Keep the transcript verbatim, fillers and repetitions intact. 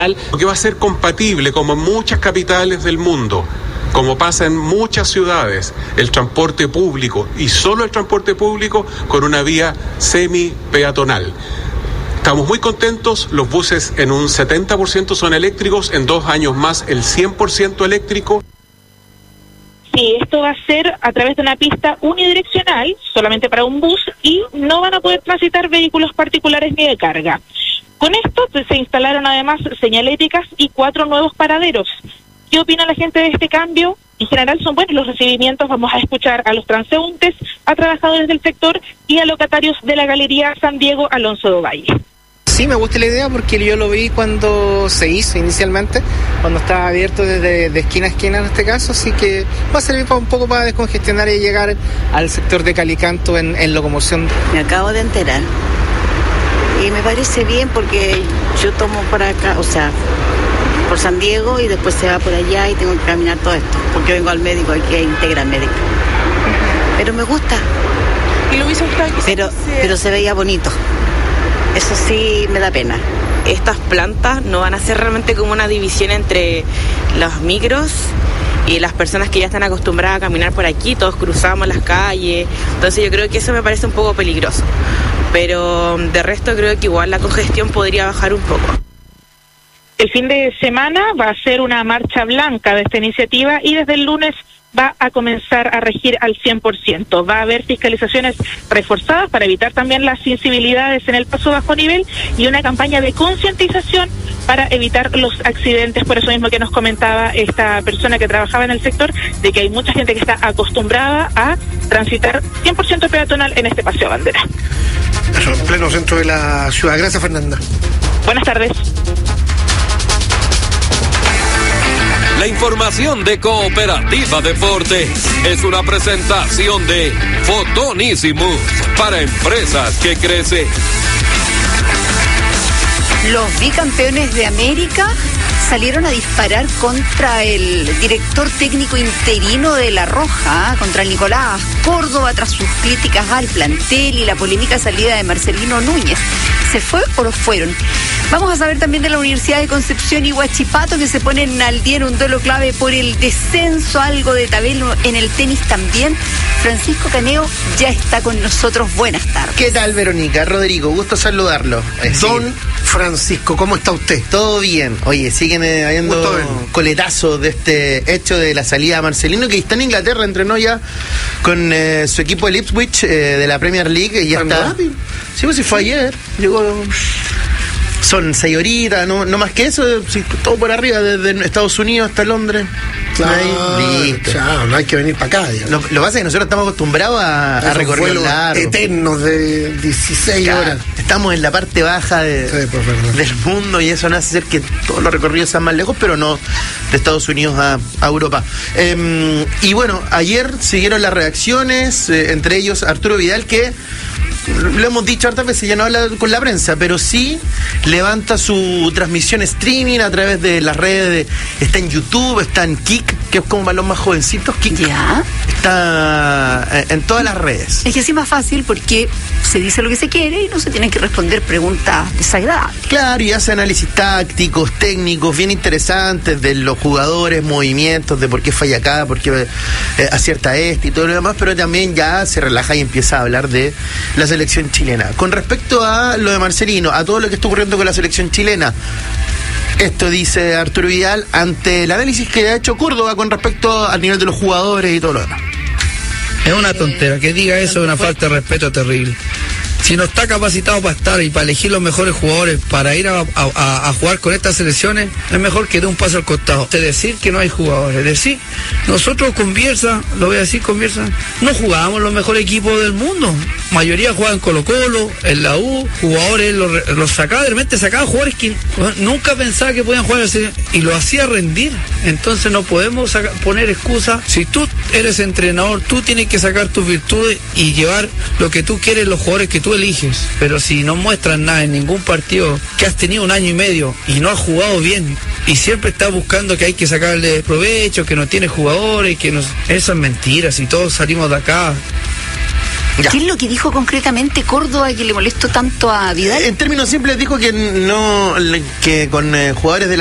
que va a ser compatible, como en muchas capitales del mundo, como pasa en muchas ciudades, el transporte público, y solo el transporte público, con una vía semi-peatonal. Estamos muy contentos, los buses en un setenta por ciento son eléctricos, en dos años más el cien por ciento eléctrico. Sí, esto va a ser a través de una pista unidireccional, solamente para un bus, y no van a poder transitar vehículos particulares ni de carga. Con esto se instalaron además señaléticas y cuatro nuevos paraderos. ¿Qué opina la gente de este cambio? En general son buenos los recibimientos. Vamos a escuchar a los transeúntes, a trabajadores del sector y a locatarios de la Galería San Diego Alonso de Ovalle. Sí, me gusta la idea porque yo lo vi cuando se hizo inicialmente, cuando estaba abierto desde de esquina a esquina en este caso, así que va a servir para un poco para descongestionar y llegar al sector de Calicanto en, en locomoción. Me acabo de enterar y me parece bien porque yo tomo para acá, o sea, por San Diego y después se va por allá y tengo que caminar todo esto, porque vengo al médico, aquí a Integra Médica. Pero me gusta. ¿Y lo hizo usted? Pero, pero se veía bonito. Eso sí me da pena. Estas plantas no van a ser realmente como una división entre los micros y las personas que ya están acostumbradas a caminar por aquí, todos cruzamos las calles, entonces yo creo que eso me parece un poco peligroso, pero de resto creo que igual la congestión podría bajar un poco. El fin de semana va a ser una marcha blanca de esta iniciativa y desde el lunes va a comenzar a regir al cien por ciento. Va a haber fiscalizaciones reforzadas para evitar también las incivilidades en el paso bajo nivel y una campaña de concientización para evitar los accidentes. Por eso mismo que nos comentaba esta persona que trabajaba en el sector, de que hay mucha gente que está acostumbrada a transitar cien por ciento peatonal en este paseo bandera. Eso, en pleno centro de la ciudad. Gracias, Fernanda. Buenas tardes. La información de Cooperativa Deportes es una presentación de Fotonísimos para empresas que crecen. Los bicampeones de América salieron a disparar contra el director técnico interino de La Roja, contra el Nicolás Córdoba, tras sus críticas al plantel y la polémica salida de Marcelino Núñez. ¿Se fue o lo fueron? Vamos a saber también de la Universidad de Concepción y Huachipato, que se ponen al día en un duelo clave por el descenso, algo de tabelo en el tenis también. Francisco Caneo ya está con nosotros. Buenas tardes. ¿Qué tal, Verónica? Rodrigo, gusto saludarlo. Eh, Don sí. Francisco, ¿cómo está usted? Todo bien. Oye, siguen eh, habiendo coletazos de este hecho de la salida de Marcelino, que está en Inglaterra, entrenó ya con eh, su equipo de Ipswich eh, de la Premier League, y ya está. Rápido? Sí, pues si fue ayer. Llegó. Son seis horitas, no, no más que eso, sí, todo por arriba, desde Estados Unidos hasta Londres. Claro, ahí, listo. Chao, no hay que venir para acá. Lo, lo que pasa es que nosotros estamos acostumbrados a, a recorrer largos eternos de dieciséis horas. Estamos en la parte baja de, sí, pues, del mundo, y eso no hace hacer que todos los recorridos sean más lejos, pero no de Estados Unidos a, a Europa. Eh, y bueno, ayer siguieron las reacciones, eh, entre ellos Arturo Vidal, que lo hemos dicho hartas veces, ya no habla con la prensa, pero sí levanta su transmisión streaming a través de las redes, de, está en YouTube, está en Kik, que es como para los más jovencitos, Kik. Ya. Está en todas las redes. Es que así es más fácil porque se dice lo que se quiere y no se tienen que responder preguntas desagradables. Claro, y hace análisis tácticos, técnicos, bien interesantes de los jugadores, movimientos, de por qué falla acá, por qué eh, acierta este y todo lo demás, pero también ya se relaja y empieza a hablar de la selección chilena. Con respecto a lo de Marcelino, a todo lo que está ocurriendo con la selección chilena, esto dice Arturo Vidal ante el análisis que ha hecho Córdoba con respecto al nivel de los jugadores y todo lo demás. Es una tontera, que diga eso es una falta de respeto terrible. Si no está capacitado para estar y para elegir los mejores jugadores para ir a, a, a jugar con estas selecciones, es mejor que dé un paso al costado. De decir que no hay jugadores, es decir, nosotros con Bielsa, lo voy a decir con Bielsa, no jugábamos los mejores equipos del mundo. Mayoría jugaban Colo Colo, en la U, jugadores, los, los sacaba, de repente sacaba jugadores que bueno, nunca pensaba que podían jugar y lo hacía rendir. Entonces no podemos saca, poner excusas. Si tú eres entrenador, tú tienes que sacar tus virtudes y llevar lo que tú quieres, los jugadores que tú eliges. Pero si no muestras nada en ningún partido, que has tenido un año y medio y no has jugado bien y siempre estás buscando que hay que sacarle provecho, que no tiene jugadores, que no... Eso es mentira. Si todos salimos de acá Ya. ¿Qué es lo que dijo concretamente Córdoba que le molestó tanto a Vidal? En términos simples dijo que no que con eh, jugadores de la